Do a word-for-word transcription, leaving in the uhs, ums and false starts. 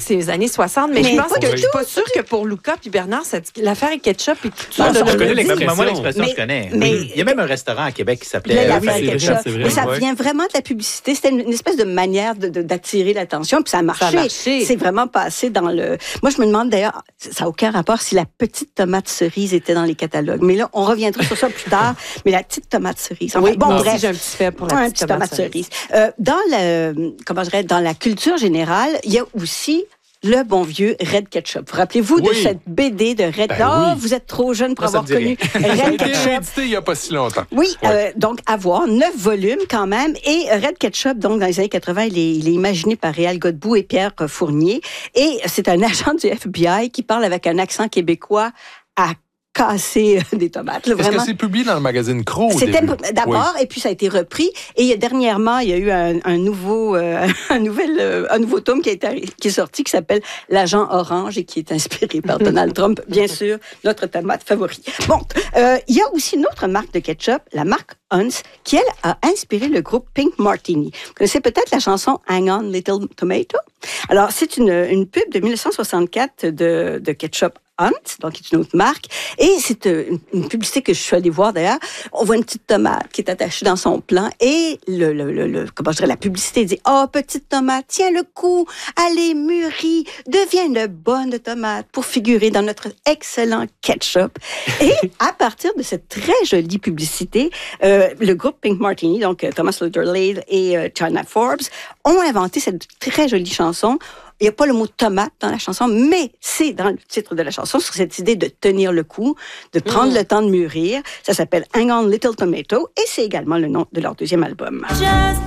ces années soixante, mais, mais je pense que je suis pas sûre que pour Luca puis Bernard, cette, l'affaire est ketchup et tout ça. Je connais l'expression. Moi, l'expression, mais, je connais. Mais, il y a même un restaurant à Québec qui s'appelait l'affaire ketchup. C'est vrai, mais ça ouais. vient vraiment de la publicité. C'était une, une espèce de manière de, de, d'attirer l'attention, puis ça a marché. Ça a marché. C'est vraiment passé dans le... Moi, je me demande d'ailleurs, ça n'a aucun rapport si la petite tomate cerise était dans les catalogues. Mais là, on reviendra sur ça plus tard. Mais la petite tomate cerise. Enfin, oui, bon, moi bref. aussi, j'ai un petit fait pour la un petite petit tomate, tomate cerise. Euh, dans le, comment je dirais, dans la culture générale, il y a aussi le bon vieux Red Ketchup. Vous rappelez-vous oui. de cette B D de Red? Ben oh, oui. vous êtes trop jeune pour Moi, avoir connu Ça a Red été Ketchup. réédité il n'y a pas si longtemps. Oui, Ouais. euh, donc à voir, neuf volumes quand même. Et Red Ketchup, donc dans les années quatre-vingts, il est, il est imaginé par Réal Godbout et Pierre Fournier. Et c'est un agent du F B I qui parle avec un accent québécois à casser des tomates. Là, Est-ce vraiment. que c'est publié dans le magazine Crow? au C'était début? d'abord, Oui. et puis ça a été repris. Et il y a, dernièrement, il y a eu un, un nouveau, euh, un nouvel, euh, un nouveau tome qui, a été, qui est sorti, qui s'appelle L'Agent Orange et qui est inspiré par Donald Trump, bien sûr, notre tomate favori. Bon, euh, il y a aussi une autre marque de ketchup, la marque Hunt's, qui, elle, a inspiré le groupe Pink Martini. Vous connaissez peut-être la chanson Hang On Little Tomato? Alors, c'est une, une pub de dix-neuf soixante-quatre de, de ketchup Hunt, donc qui est une autre marque. Et c'est une, une publicité que je suis allée voir d'ailleurs. On voit une petite tomate qui est attachée dans son plan et le, le, le, le comment je dirais, la publicité dit « Oh, petite tomate, tiens le coup, allez, mûris, deviens une bonne tomate pour figurer dans notre excellent ketchup. » Et à partir de cette très jolie publicité, euh, le groupe Pink Martini, donc Thomas Lutherlade et euh, China Forbes, ont inventé cette très jolie chanson. Il n'y a pas le mot tomate dans la chanson, mais c'est dans le titre de la chanson, sur cette idée de tenir le coup, de prendre mmh. le temps de mûrir. Ça s'appelle Hang On Little Tomato et c'est également le nom de leur deuxième album. Just